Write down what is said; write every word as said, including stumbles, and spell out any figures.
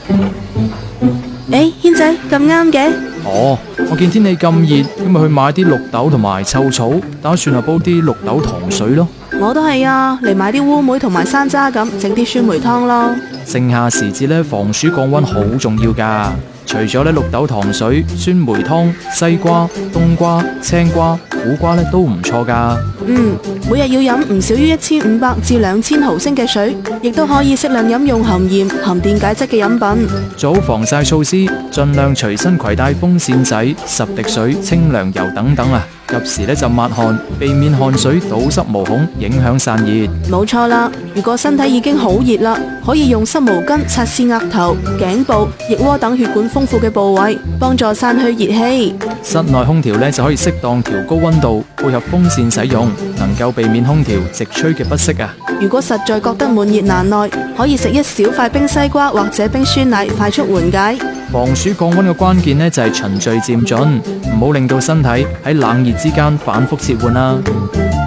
誒，軒仔咁啱嘅。 哦，我見天氣咁熱，咁咪去買啲綠豆同埋臭草，打算係煲啲綠豆糖水咯。 我都係啊，嚟買啲烏梅同埋山楂咁，整啲酸梅湯咯。 盛夏時節咧，防暑降溫好重要噶。除咗咧綠豆糖水、酸梅湯、西瓜、冬瓜、青瓜、苦瓜咧都唔錯噶。 嗯，每日要飲唔少於一千五百至兩千毫升嘅水，亦都可以適量飲用含鹽、含電解質嘅飲品。 做好防曬措施，盡量隨身攜帶風扇仔、十滴水、清涼油等等啊。及時咧就抹汗，避免汗水堵塞毛孔，影響散熱。 冇錯啦，如果身體已經好熱啦，可以用濕毛巾擦拭額頭、頸部、腋窩等血管豐富嘅部位，幫助散去熱氣。 室內空調咧就可以適當調高溫度，配合風扇使用，能夠避免空調直吹嘅不適啊。 如果實在覺得悶熱難耐，可以食一小塊冰西瓜或者冰酸奶，快速緩解。 防暑降溫嘅關鍵呢，就係循序漸進，唔好令到身體喺冷熱之間反覆切換啦。